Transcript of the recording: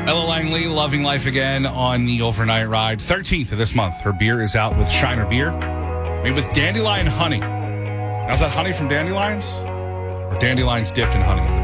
Ella Langley, Loving Life Again on the overnight ride. 13th of this month. Her beer is out with Shiner Beer, made with dandelion honey. Now, is that honey from dandelions? Or dandelions dipped in honey?